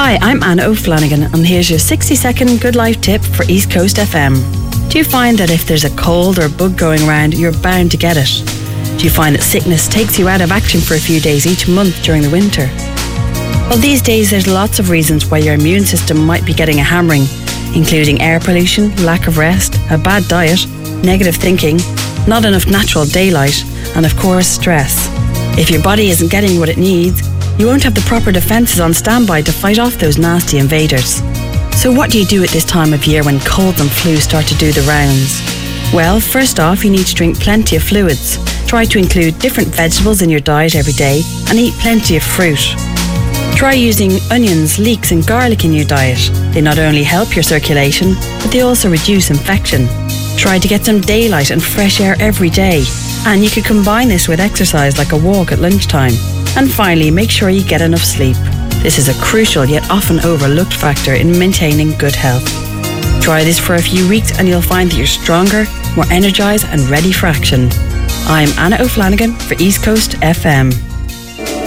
Hi, I'm Anna O'Flanagan, and here's your 60-second Good Life tip for East Coast FM. Do you find that if there's a cold or bug going around, you're bound to get it? Do you find that sickness takes you out of action for a few days each month during the winter? Well, these days there's lots of reasons why your immune system might be getting a hammering, including air pollution, lack of rest, a bad diet, negative thinking, not enough natural daylight, and of course stress. If your body isn't getting what it needs, you won't have the proper defences on standby to fight off those nasty invaders. So what do you do at this time of year when colds and flu start to do the rounds? Well, first off, you need to drink plenty of fluids. Try to include different vegetables in your diet every day and eat plenty of fruit. Try using onions, leeks and garlic in your diet. They not only help your circulation, but they also reduce infection. Try to get some daylight and fresh air every day. And you could combine this with exercise like a walk at lunchtime. And finally, make sure you get enough sleep. This is a crucial yet often overlooked factor in maintaining good health. Try this for a few weeks and you'll find that you're stronger, more energised and ready for action. I'm Anna O'Flanagan for East Coast FM.